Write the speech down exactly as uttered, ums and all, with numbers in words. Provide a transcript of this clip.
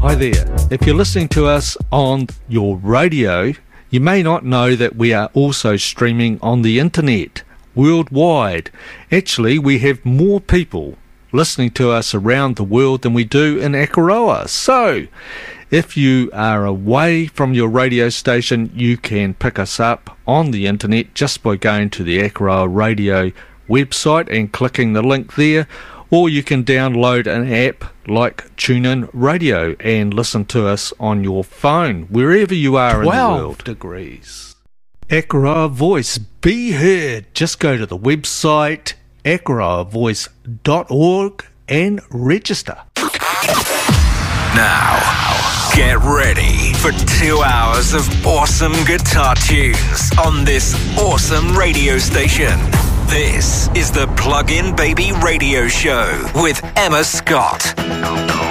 Hi there. If you're listening to us on your radio, you may not know that we are also streaming on the internet worldwide. Actually, we have more people listening to us around the world than we do in Akaroa. So, if you are away from your radio station, you can pick us up on the internet just by going to the Akaroa Radio website and clicking the link there, or you can download an app like TuneIn Radio and listen to us on your phone, wherever you are in the world. twelve degrees. Akaroa Voice, be heard. Just go to the website akaroa voice dot org and register. Now, get ready for two hours of awesome guitar tunes on this awesome radio station. This is the Plug-in Baby Radio Show with Emma Scott.